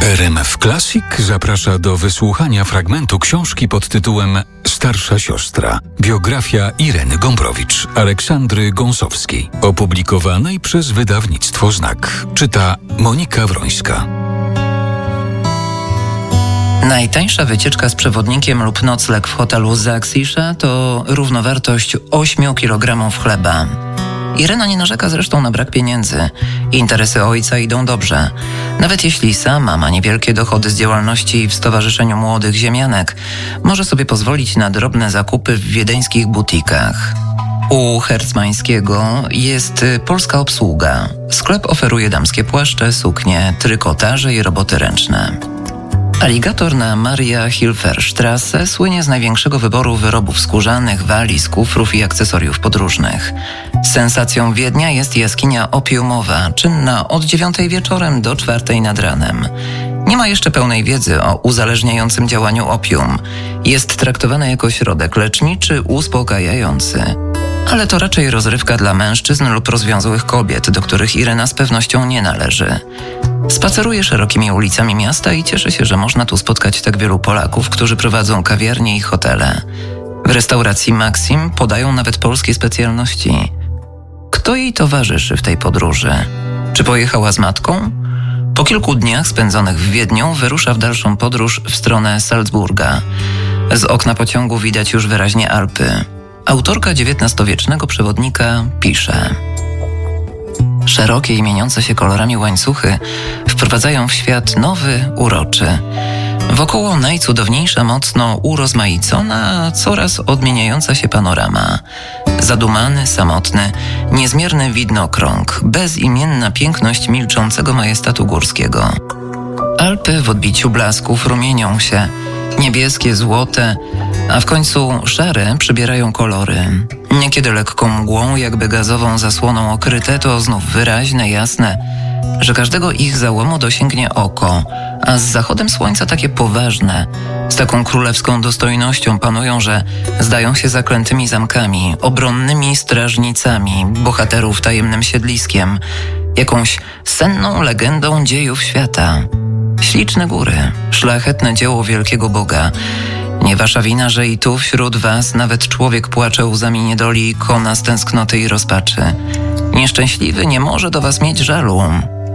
RMF Classic zaprasza do wysłuchania fragmentu książki pod tytułem Starsza siostra. Biografia Ireny Gombrowicz, Aleksandry Gąsowskiej, opublikowanej przez wydawnictwo Znak. Czyta Monika Wrońska. Najtańsza wycieczka z przewodnikiem lub nocleg w hotelu Zaksisza to równowartość 8 kg chleba. Irena nie narzeka zresztą na brak pieniędzy. Interesy ojca idą dobrze. Nawet jeśli sama ma niewielkie dochody z działalności w Stowarzyszeniu Młodych Ziemianek, może sobie pozwolić na drobne zakupy w wiedeńskich butikach. U Hercmańskiego jest polska obsługa. Sklep oferuje damskie płaszcze, suknie, trykotaże i roboty ręczne. Aligator na Maria-Hilfer-Strasse słynie z największego wyboru wyrobów skórzanych, waliz, kufrów i akcesoriów podróżnych. Sensacją Wiednia jest jaskinia opiumowa, czynna od 9 wieczorem do 4 nad ranem. Nie ma jeszcze pełnej wiedzy o uzależniającym działaniu opium. Jest traktowane jako środek leczniczy uspokajający. Ale to raczej rozrywka dla mężczyzn lub rozwiązłych kobiet, do których Irena z pewnością nie należy. Spaceruje szerokimi ulicami miasta i cieszy się, że można tu spotkać tak wielu Polaków, którzy prowadzą kawiarnie i hotele. W restauracji Maxim podają nawet polskie specjalności. Kto jej towarzyszy w tej podróży? Czy pojechała z matką? Po kilku dniach spędzonych w Wiedniu wyrusza w dalszą podróż w stronę Salzburga. Z okna pociągu widać już wyraźnie Alpy. Autorka XIX-wiecznego przewodnika pisze: szerokie i mieniące się kolorami łańcuchy wprowadzają w świat nowy, uroczy. Wokoło najcudowniejsza, mocno urozmaicona, a coraz odmieniająca się panorama. Zadumany, samotny, niezmierny widnokrąg, bezimienna piękność milczącego majestatu górskiego. Alpy w odbiciu blasków rumienią się, niebieskie, złote, a w końcu szare przybierają kolory. Niekiedy lekką mgłą, jakby gazową zasłoną okryte, to znów wyraźne, jasne, że każdego ich załomu dosięgnie oko, a z zachodem słońca takie poważne, z taką królewską dostojnością panują, że zdają się zaklętymi zamkami, obronnymi strażnicami, bohaterów tajemnym siedliskiem, jakąś senną legendą dziejów świata. Śliczne góry, szlachetne dzieło wielkiego Boga. Nie wasza wina, że i tu wśród was nawet człowiek płacze łzami niedoli i kona z tęsknoty i rozpaczy. Nieszczęśliwy nie może do was mieć żalu.